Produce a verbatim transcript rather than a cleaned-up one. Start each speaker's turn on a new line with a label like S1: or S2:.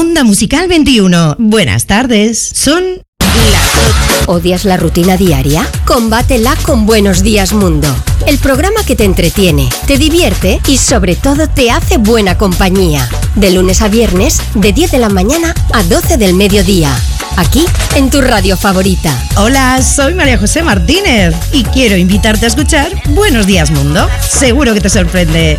S1: Onda Musical veintiuno. Buenas tardes. Son las...
S2: ¿Odias la rutina diaria? Combátela con Buenos Días Mundo. El programa que te entretiene, te divierte y sobre todo te hace buena compañía. De lunes a viernes, de diez de la mañana a doce del mediodía. Aquí, en tu radio favorita.
S1: Hola, soy María José Martínez y quiero invitarte a escuchar Buenos Días Mundo. Seguro que te sorprende.